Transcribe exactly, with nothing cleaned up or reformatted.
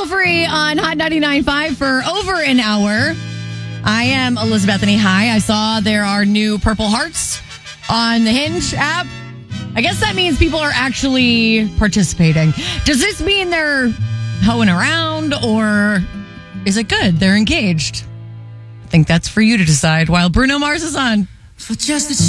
Feel free on Hot ninety-nine point five for over an hour. I am Elizabeth Hi. I saw there are new purple hearts on the Hinge app. I guess that means people are actually participating. Does this mean they're hoeing around, or is it good? They're engaged. I think that's for you to decide while Bruno Mars is on. For just a